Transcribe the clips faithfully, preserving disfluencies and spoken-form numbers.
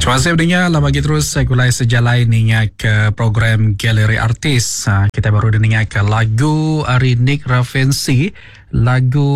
Terima kasih dengar lah bagi terus saya gulai sejalan ningat ke program Galeri Artis. Ha, kita baru dengar ke lagu Ari Nick Raffensi. Lagu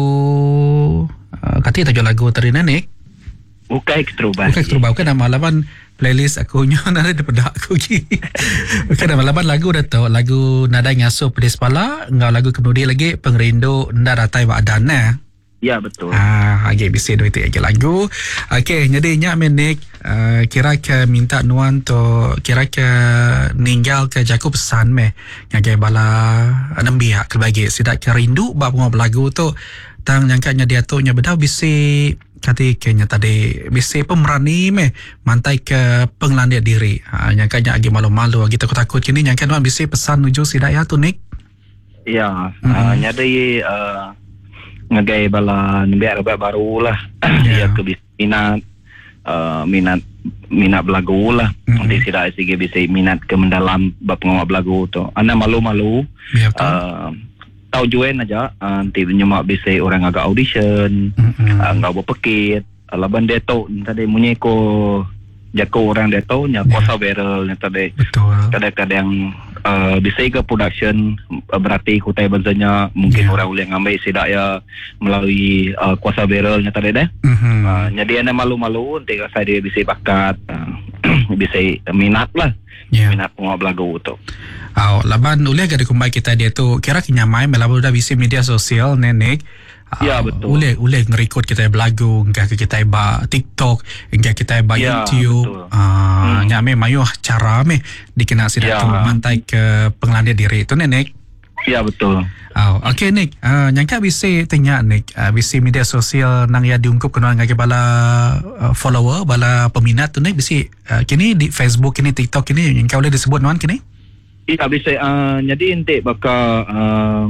uh, katanya tajuk lagu tadi Nick. Bukan Ekstruba. Bukan Ekstruba. Bukan nama lawan playlist aku nyo nada daripada aku lagi. Bukan nama lawan lagu dah tahu. Lagu Nada Ngasuh Pedis Pala. Ngau lagu kemudian lagi Pengerindu Nda Ratai Wak Adana. Ya betul. Ah, agak bisa dua itu agak lagu. Okey, jadi nyak menik uh, kira ke minta nuan tu kira ke ninggal ke jaku pesan me. Ngagai bala nembi hak kelbagi sidak ke rindu bab ngau lagu tu tang nyangkanya dia tu nya bedau bisi kati kenya tadi bisi pemerani me mantai ke penglandia diri. Ha, nyangkanya agi malu-malu agi takut-takut kini nyangka nuan bisi pesan nuju sidak ya tu Nik. Ya, mm-hmm. uh, nyadai uh, ngagai bala nembiak rebak baru lah. Yeah. Ya ke minat uh, minat minat belagu lah. Mm-hmm. Nanti sidak sige bisa minat ke mendalam bab ngawak belagu tu. Ana malu-malu. Yeah, uh, tahu juan aja uh, nanti nyemak bisa orang agak audition. Mm-hmm. Uh, ngau berpekit. Laban dia tu tadi munyi ko jako orang dia tu nya kuasa viral nya tadi. Betul. Kadang-kadang Uh, bisa ke production uh, berarti kutai banzanya mungkin yeah. orang boleh ngambil sidak ya melalui uh, kuasa viralnya tadi deh. Mm-hmm. Uh, jadi anda malu-malu nanti saya dia bisa bakat uh, bisa minat lah. Yeah. Minat pengawal lagu tu. Oh, laban boleh agak dikumbai kita dia tu kira kenyamai melawan dah bisa media sosial nenek. Ya betul. Boleh boleh ngerekod kita belagu, enggak kita ba TikTok, enggak kita ba ya, YouTube. Ah, hmm. nya me mayu cara me dikena sidak ya. Tu mantai ke penglandia diri tu nenek. Ya betul. Oh, okey Nik. Uh, nyangka bisa tanya Nik, uh, bisa media sosial nang ya diungkup kena ngage bala uh, follower, bala peminat tu Nik bisa uh, kini di Facebook kini TikTok kini yang kau boleh disebut nuan kini? Ya bisa uh, jadi ente bakal uh,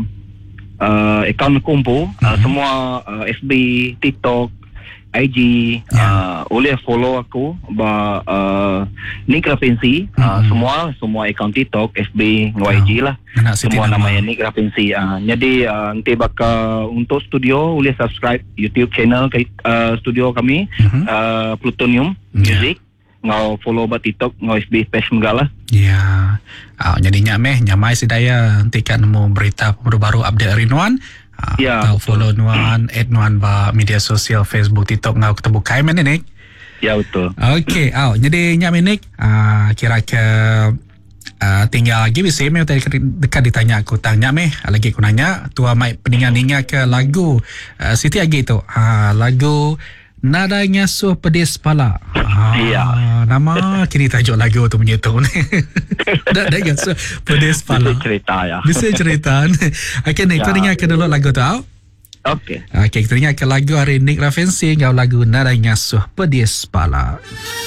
Uh, akaun kumpul uh, mm-hmm. semua uh, F B, TikTok, I G yeah. uh, boleh follow aku ba uh, Nick Raffensi. mm-hmm. uh, semua semua akaun TikTok, F B, oh. I G lah. Anak semua namanya Nick Raffensi. Uh, jadi uh, nanti bakal untuk studio boleh subscribe YouTube channel uh, studio kami, mm-hmm. uh, Plutonium yeah. Music. Ngau follow ba TikTok, ngau F B page enggak lah. Ya. Ah, jadinya meh nyamai sidaya nanti kan mau berita baru-baru update hari nuan. Ah, ya. Ngau follow nuan, add nuan ba media sosial Facebook, TikTok ngau ketemu kai men Nik. Ya betul. Okey, au jadi nya Nik, ah kira ke uh, tinggal lagi bisa meh tadi dekat ditanya aku tanya meh lagi aku nanya tua mai peningan ingat ke lagu uh, Siti Agi tu. Ah lagu Nada Ngasuh Pedis Pala. Ah, ya. Nama kini tajuk lagu tu punya tu. Nada Ngasuh Pedis Pala. Bisa cerita ya. Bisa cerita. Okey Nik, kita dengar ke dulu lagu tu. Okey. Okey, kita dengar ke lagu Ari Nick Raffensi ngau lagu Nada Ngasuh Pedis Pala.